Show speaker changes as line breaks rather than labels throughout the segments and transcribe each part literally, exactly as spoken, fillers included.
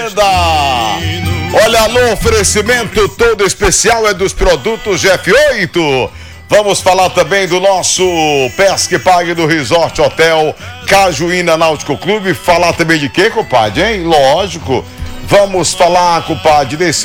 Fazenda. Olha, no oferecimento todo especial é dos produtos G F oito. Vamos falar também do nosso Pesque Pague do Resort Hotel Cajuína Náutico Clube. Falar também de quê, compadre, hein? Lógico. Vamos falar, compadre, desse,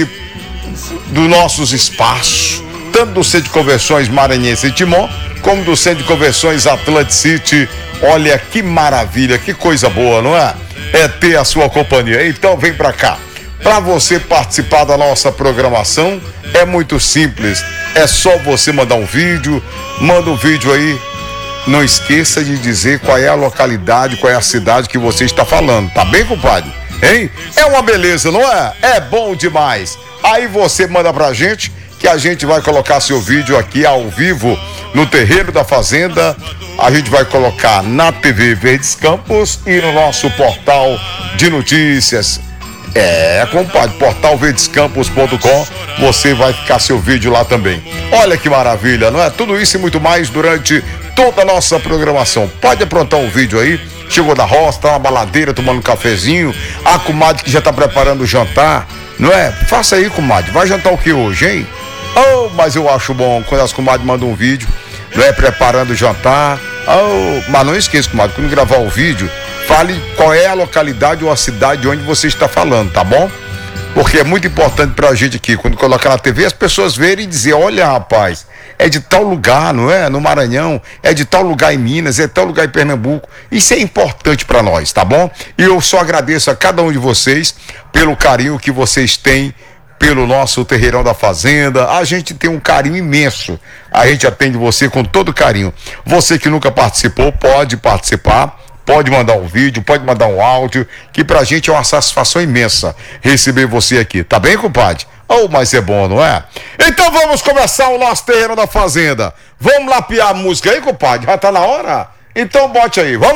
dos nossos espaços, tanto do Centro de Convenções Maranhense e Timon, como do Centro de Convenções Atlantic City. Olha que maravilha, que coisa boa, não é? É ter a sua companhia. Então vem pra cá. Para você participar da nossa programação é muito simples. É só você mandar um vídeo, manda um vídeo aí. Não esqueça de dizer qual é a localidade, qual é a cidade que você está falando. Tá bem, compadre? Hein? É uma beleza, não é? É bom demais. Aí você manda pra gente que a gente vai colocar seu vídeo aqui ao vivo no terreiro da Fazenda. A gente vai colocar na T V Verdes Campos e no nosso portal de notícias. É, compadre, portal verdes campos ponto com, você vai ficar seu vídeo lá também. Olha que maravilha, não é? Tudo isso e muito mais durante toda a nossa programação. Pode aprontar um vídeo aí. Chegou da roça, tá na baladeira tomando um cafezinho. A comadre que já tá preparando o jantar, não é? Faça aí, comadre. Vai jantar o que hoje, hein? Oh, mas eu acho bom quando as comadres mandam um vídeo, não é? Preparando o jantar. Oh, mas não esqueça, comadre, quando gravar o vídeo, fale qual é a localidade ou a cidade onde você está falando, tá bom? Porque é muito importante pra gente aqui, quando colocar na T V, as pessoas verem e dizer, olha, rapaz, é de tal lugar, não é? No Maranhão, é de tal lugar em Minas, é de tal lugar em Pernambuco. Isso é importante pra nós, tá bom? E eu só agradeço a cada um de vocês pelo carinho que vocês têm pelo nosso Terreirão da Fazenda. A gente tem um carinho imenso. A gente atende você com todo carinho. Você que nunca participou, pode participar. Pode mandar um vídeo, pode mandar um áudio, que pra gente é uma satisfação imensa receber você aqui. Tá bem, compadre? Oh, mas é bom, não é? Então vamos começar o nosso Terreiro da Fazenda. Vamos lapiar a música aí, compadre? Já tá na hora? Então bote aí, vamos.